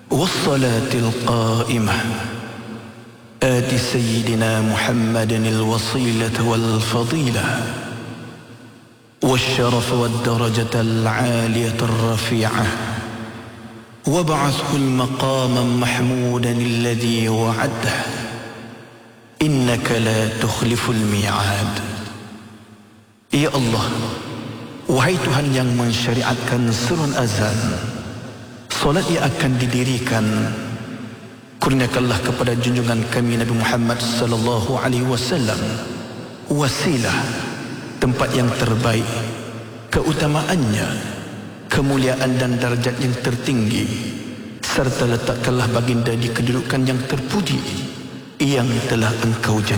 والصلاة القائمة آت سيدنا محمد الوصيلة والفضيلة والشرف والدرجة العالية الرفيعة وابعثه المقام محمودا الذي وعده إنك لا تخلف الميعاد. Ya Allah, wahai Tuhan yang mensyariatkan serun azan, solat yang akan didirikan, kurniakanlah kepada junjungan kami Nabi Muhammad sallallahu alaihi wasallam wasilah, tempat yang terbaik, keutamaannya, kemuliaan dan darjat yang tertinggi, serta letakkanlah baginda di kedudukan yang terpuji yang telah Engkau janjikan.